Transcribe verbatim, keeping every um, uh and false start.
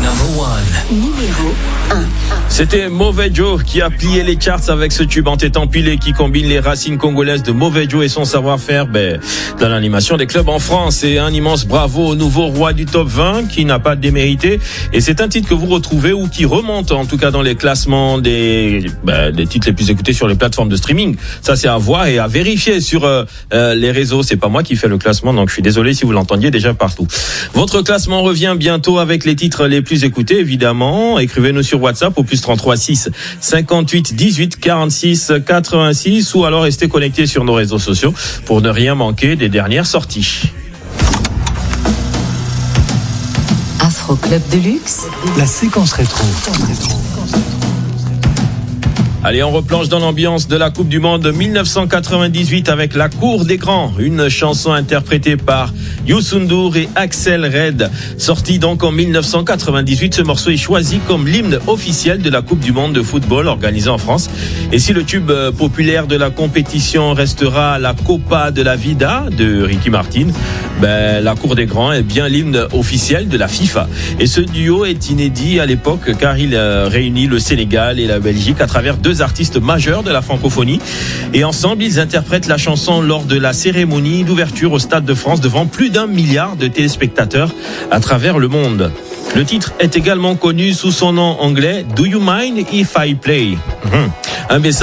Numéro un. C'était Mauvais Joe qui a plié les charts avec ce tube en tête empilé qui combine les racines congolaises de Mauvais Joe et son savoir-faire ben, dans l'animation des clubs en France. Et un immense bravo au nouveau roi du top vingt qui n'a pas démérité. Et c'est un titre que vous retrouvez ou qui remonte en tout cas dans les classements des, ben, des titres les plus écoutés sur les plateformes de streaming. Ça c'est à voir et à vérifier sur euh, euh, les réseaux. C'est pas moi qui fais le classement, donc je suis désolé si vous l'entendiez déjà partout. Votre classement revient bientôt avec les titres les plus écoutés évidemment. Écrivez-nous sur WhatsApp au plus trente-trois six cinquante-huit dix-huit quarante-six quatre-vingt-six ou alors restez connectés sur nos réseaux sociaux pour ne rien manquer des dernières sorties. Afro Club de Luxe, la séquence rétro. Allez, on replonge dans l'ambiance de la Coupe du Monde dix-neuf cent quatre-vingt-dix-huit avec La Cour des Grands, une chanson interprétée par Youssou N'Dour et Axel Red. Sorti donc en dix-neuf cent quatre-vingt-dix-huit, ce morceau est choisi comme l'hymne officiel de la Coupe du Monde de football organisée en France. Et si le tube populaire de la compétition restera la Copa de la Vida de Ricky Martin, ben, La Cour des Grands est bien l'hymne officiel de la FIFA. Et ce duo est inédit à l'époque car il réunit le Sénégal et la Belgique à travers deux artistes majeurs de la francophonie. Et ensemble, ils interprètent la chanson lors de la cérémonie d'ouverture au Stade de France devant plus d'un milliard de téléspectateurs à travers le monde. Le titre est également connu sous son nom anglais Do You Mind If I Play? mmh. Un message